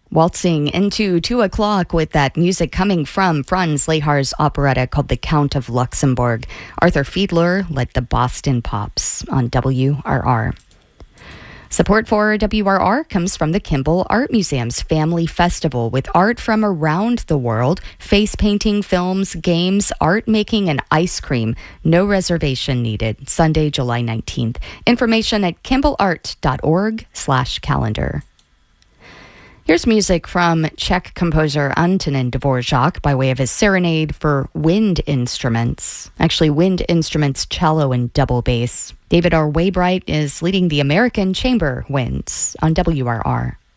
Waltzing into 2 o'clock with that music coming from Franz Lehar's operetta called The Count of Luxembourg. Arthur Fiedler led the Boston Pops on WRR. Support for WRR comes from the Kimball Art Museum's Family Festival with art from around the world, face painting, films, games, art making, and ice cream. No reservation needed. Sunday, July 19th. Information at kimballart.org/calendar. Here's music from Czech composer Antonin Dvorak by way of his serenade for wind instruments. Actually, wind instruments, cello, and double bass. David R. Waybright is leading the American Chamber Winds on WRR.